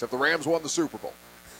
Have the Rams won the Super Bowl?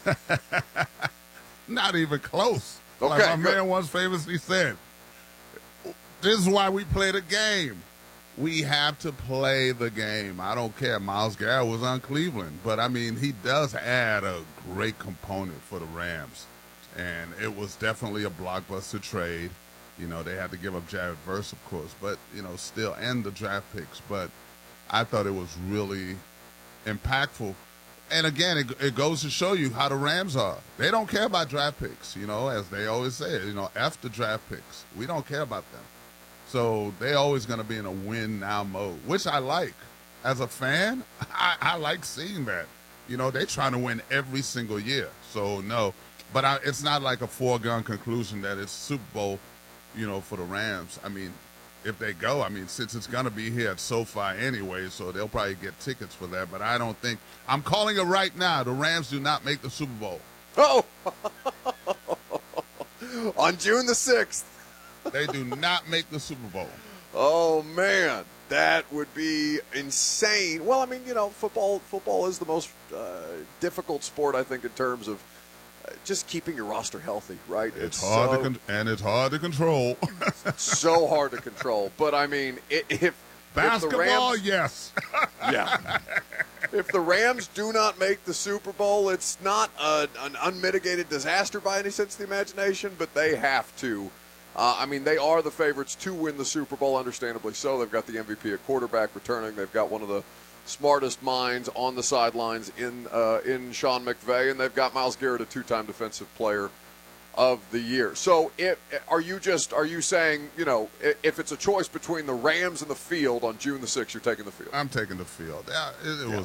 Not even close. Okay, like my good. man once famously said, this is why we play the game. We have to play the game. I don't care. Myles Garrett was on Cleveland, but, I mean, he does add a great component for the Rams, and it was definitely a blockbuster trade. You know, they had to give up Jared Verse, of course, but, you know, still, and the draft picks. But I thought it was really impactful. And, again, it goes to show you how the Rams are. They don't care about draft picks, you know, as they always say, you know, F the draft picks. We don't care about them. So they're always going to be in a win-now mode, which I like. As a fan, I like seeing that. You know, they're trying to win every single year. So, no. But it's not like a foregone conclusion that it's Super Bowl, you know, for the Rams. I mean, if they go, I mean, since it's going to be here at SoFi anyway, so they'll probably get tickets for that. But I don't think – I'm calling it right now. The Rams do not make the Super Bowl. Oh! On June the 6th. They do not make the Super Bowl. Oh, man. That would be insane. Well, I mean, you know, football is the most difficult sport, I think, in terms of just keeping your roster healthy, right? It's hard it's hard to control. So hard to control. But, I mean, if basketball, the Rams, yes. Yeah. If the Rams do not make the Super Bowl, it's not an unmitigated disaster by any sense of the imagination, but they have to. I mean, they are the favorites to win the Super Bowl, understandably so. They've got the MVP at quarterback returning. They've got one of the smartest minds on the sidelines in Sean McVay, and they've got Myles Garrett, a two-time Defensive Player of the Year. So are you saying, you know, if it's a choice between the Rams and the field on June the 6th, you're taking the field? I'm taking the field. It was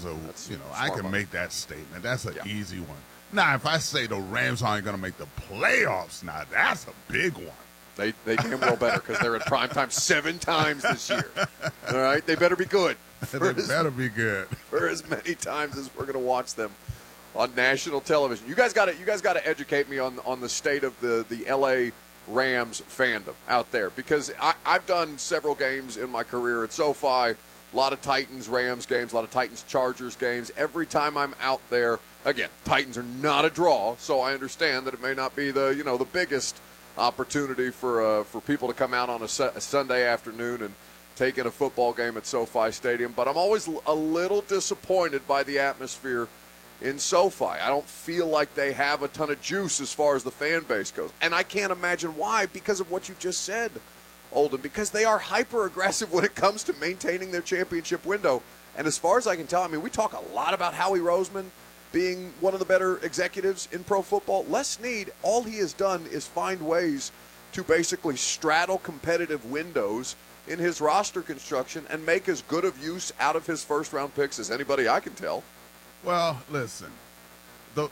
I can make that statement. That's an easy one. Now, if I say the Rams aren't going to make the playoffs, now that's a big one. They damn well better, because they're in primetime 7 times this year. All right? They better be good. They better be good. For as many times as we're going to watch them on national television. You guys got to educate me on the state of the LA Rams fandom out there, because I've done several games in my career at SoFi, a lot of Titans-Rams games, a lot of Titans-Chargers games. Every time I'm out there, again, Titans are not a draw, so I understand that it may not be the biggest opportunity for people to come out on a Sunday afternoon and take in a football game at SoFi Stadium. But I'm always a little disappointed by the atmosphere in SoFi. I don't feel like they have a ton of juice as far as the fan base goes. And I can't imagine why, because of what you just said, Olden, because they are hyper-aggressive when it comes to maintaining their championship window. And as far as I can tell, I mean, we talk a lot about Howie Roseman being one of the better executives in pro football. Les Snead, all he has done is find ways to basically straddle competitive windows in his roster construction and make as good of use out of his first-round picks as anybody I can tell. Well, listen, there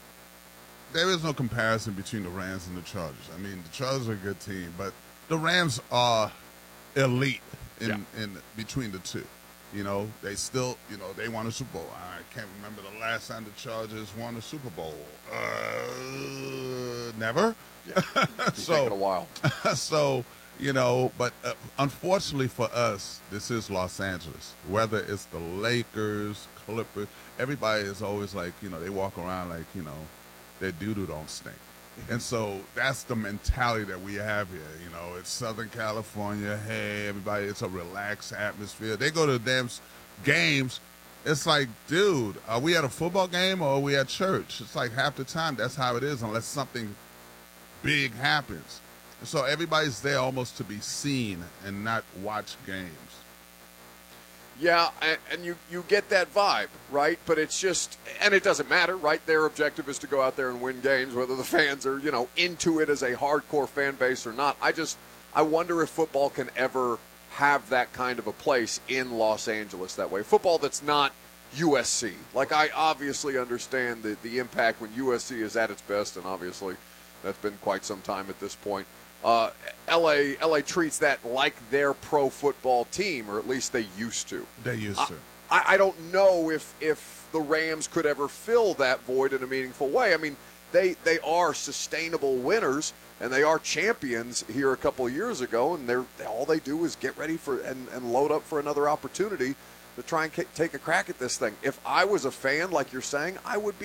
is no comparison between the Rams and the Chargers. I mean, the Chargers are a good team, but the Rams are elite in between the two. You know, they still, they won a Super Bowl. I can't remember the last time the Chargers won a Super Bowl. Never. Yeah, it's taken a while. So, but unfortunately for us, this is Los Angeles. Whether it's the Lakers, Clippers, everybody is always like, they walk around like, their doo-doo don't stink. And so that's the mentality that we have here. It's Southern California. Hey, everybody, it's a relaxed atmosphere. They go to the damn games. It's like, dude, are we at a football game or are we at church? It's like half the time that's how it is unless something big happens. And so everybody's there almost to be seen and not watch games. Yeah, and you get that vibe, right? But it's just, and it doesn't matter, right? Their objective is to go out there and win games, whether the fans are, into it as a hardcore fan base or not. I wonder if football can ever have that kind of a place in Los Angeles that way. Football that's not USC. Like, I obviously understand the impact when USC is at its best, and obviously that's been quite some time at this point. LA treats that like their pro football team, or at least they used to. They used to. I don't know if the Rams could ever fill that void in a meaningful way. I mean, they are sustainable winners, and they are champions here a couple of years ago, and all they do is get ready for and load up for another opportunity to try and take a crack at this thing. If I was a fan, like you're saying, I would be